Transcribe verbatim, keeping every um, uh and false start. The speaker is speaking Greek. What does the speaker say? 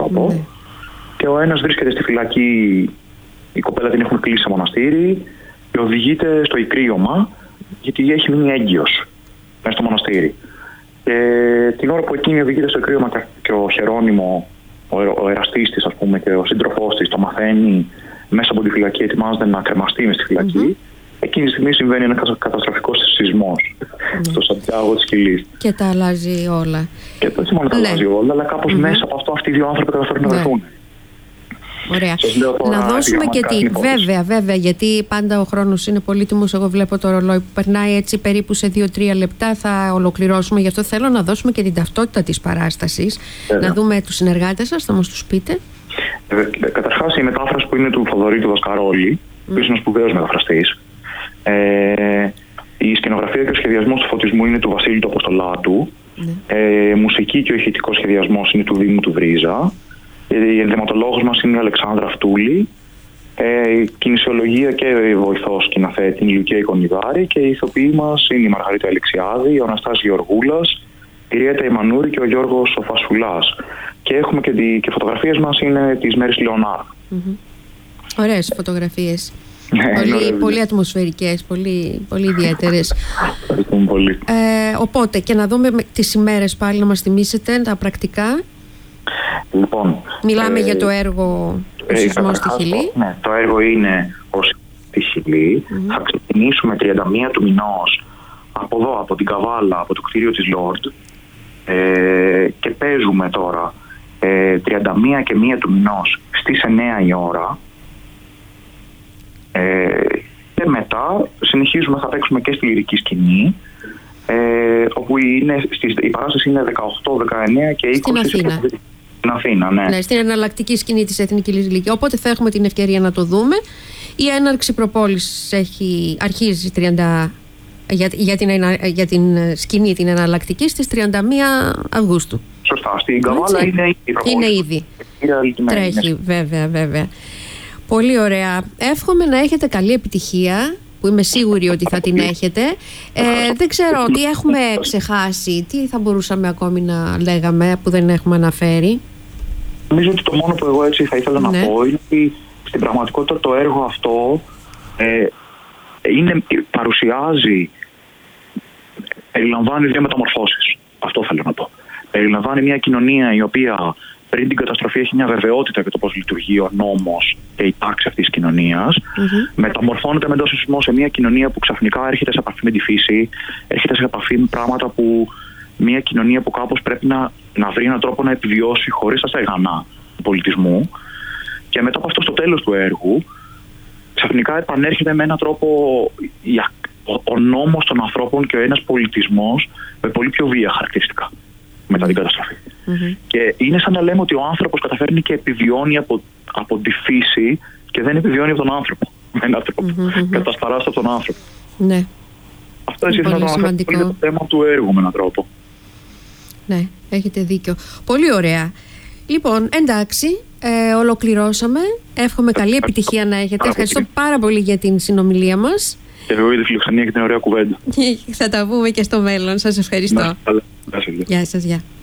τρόπο. Ναι. Και ο ένας βρίσκεται στη φυλακή, η κοπέλα την έχουν κλείσει σε μοναστήρι και οδηγείται στο ικρίωμα γιατί έχει μείνει έγκυος μέσα στο μοναστήρι. Και την ώρα που εκείνη οδηγείται στο ικρίωμα και ο Χερόνιμο, ο, ο εραστής της, ας πούμε, και ο σύντροφός της το μαθαίνει μέσα από τη φυλακή, ετοιμάζεται να κρεμαστεί μες στη φυλακή. Mm-hmm. Εκείνη τη στιγμή συμβαίνει ένα καταστροφικός σεισμός mm-hmm. στο Σαντιάγο της Κιλής. Και τα αλλάζει όλα. Και όχι μόνο τα ναι. αλλάζει όλα, αλλά κάπως mm-hmm. μέσα από αυτό αυτοί οι δύο άνθρωποι καταφέρουν να βρεθούν. Ωραία. Να δώσουμε και τι. Βέβαια, βέβαια, γιατί πάντα ο χρόνος είναι πολύτιμος. Εγώ βλέπω το ρολόι που περνάει έτσι περίπου σε δύο τρία λεπτά. Θα ολοκληρώσουμε. Γι' αυτό θέλω να δώσουμε και την ταυτότητα της παράστασης. Βέβαια. Να δούμε τους συνεργάτες σας, θα μας τους πείτε. Ε, καταρχάς, η μετάφραση που είναι του Θοδωρή του Δασκαρόλη, mm. που είναι ένας σπουδαίος μεταφραστής. Ε, η σκηνογραφία και ο σχεδιασμός του φωτισμού είναι του Βασίλη του Αποστολάτου. Mm. Ε, μουσική και ο ηχητικός σχεδιασμός είναι του Δήμου του Βρίζα. Η ενδυματολόγος μας είναι η Αλεξάνδρα Φτούλη, ε, κινησιολογία και βοηθός σκηνοθέτη είναι η Λουκία Εικονιδάρη και οι ηθοποιοί μας είναι η Μαργαρίτα Αλεξιάδη, ο Αναστάσης Γεωργούλας, η Ριέτα Ημανούρη και ο Γιώργος ο Φασουλάς. Και έχουμε και, οι φωτογραφίες μας είναι της Μέρης Λεωνάρ. Mm-hmm. Ωραίες φωτογραφίες. πολύ, πολύ ατμοσφαιρικές, πολύ, πολύ ιδιαίτερες. Ευχαριστούμε πολύ. Ε, οπότε, και να δούμε τις ημέρες πάλι, να μας θυμίσετε τα πρακτικά. Λοιπόν, μιλάμε ε, για το έργο «Ο σεισμός στη Χιλή». Ναι, το έργο είναι «Ο σεισμός στη Χιλή». Mm-hmm. Θα ξεκινήσουμε τριάντα μία του μηνός από εδώ, από την Καβάλα, από το κτίριο της Λόρντ ε, και παίζουμε τώρα ε, τριάντα μία και μία του μηνός στις εννιά η ώρα ε, και μετά συνεχίζουμε, θα παίξουμε και στη Λυρική Σκηνή ε, όπου είναι, στις, η παράσταση είναι δεκαοκτώ, δεκαεννιά και είκοσι στην Αθήνα. Στην Αθήνα, ναι. ναι. Στην εναλλακτική σκηνή της Εθνικής Λυρικής. Οπότε θα έχουμε την ευκαιρία να το δούμε. Η έναρξη προπόλησης έχει, αρχίζει τριάντα, για, για, την, για την σκηνή την εναλλακτική στις τριάντα μία Αυγούστου. Σωστά. Στην Καβάλα είναι, είναι ήδη. Τρέχει, είναι. βέβαια, βέβαια. Πολύ ωραία. Εύχομαι να έχετε καλή επιτυχία, που είμαι σίγουρη ότι θα την έχετε. Ε, δεν ξέρω τι έχουμε ξεχάσει, τι θα μπορούσαμε ακόμη να λέγαμε που δεν έχουμε αναφέρει. Νομίζω ότι το μόνο που εγώ έτσι θα ήθελα ναι. να πω είναι ότι στην πραγματικότητα το έργο αυτό ε, είναι, παρουσιάζει, περιλαμβάνει δύο μεταμορφώσεις. Αυτό θέλω να πω. Περιλαμβάνει μια κοινωνία η οποία πριν την καταστροφή έχει μια βεβαιότητα για το πώς λειτουργεί ο νόμος και η τάξη αυτής της κοινωνίας. Mm-hmm. Μεταμορφώνεται μετά στο σεισμό σε μια κοινωνία που ξαφνικά έρχεται σε επαφή με τη φύση, έρχεται σε επαφή με πράγματα που μια κοινωνία που κάπως πρέπει να, να βρει έναν τρόπο να επιβιώσει χωρίς τα στεγανά του πολιτισμού. Και μετά από αυτό, στο τέλος του έργου, ξαφνικά επανέρχεται με έναν τρόπο ο, ο νόμος των ανθρώπων και ο ένας πολιτισμός με πολύ πιο βία χαρακτηριστικά μετά την καταστροφή. Mm-hmm. Και είναι σαν να λέμε ότι ο άνθρωπος καταφέρνει και επιβιώνει από, από τη φύση και δεν επιβιώνει από τον άνθρωπο. Με έναν τρόπο. Mm-hmm. Κατασπαράστα από τον άνθρωπο. Ναι. Αυτό έτσι είναι το, το θέμα του έργου με έναν τρόπο. Ναι, έχετε δίκιο. Πολύ ωραία. Λοιπόν, εντάξει, ε, ολοκληρώσαμε. Εύχομαι καλή επιτυχία να έχετε. Ευχαριστώ πάρα πολύ για την συνομιλία μας. Και εγώ για τη φιλοξενία και την ωραία κουβέντα. Θα τα πούμε και στο μέλλον. Σας ευχαριστώ. Να, Γεια σας, γεια.